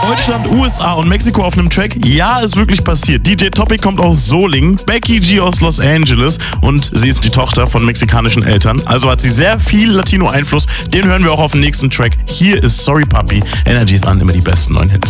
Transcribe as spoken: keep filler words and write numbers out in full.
Deutschland, U S A und Mexiko auf einem Track? Ja, ist wirklich passiert. D J Topic kommt aus Solingen, Becky G aus Los Angeles und sie ist die Tochter von mexikanischen Eltern. Also hat sie sehr viel Latino-Einfluss. Den hören wir auch auf dem nächsten Track. Hier ist Sorry Papi. Energy ist an, immer die besten neuen Hits.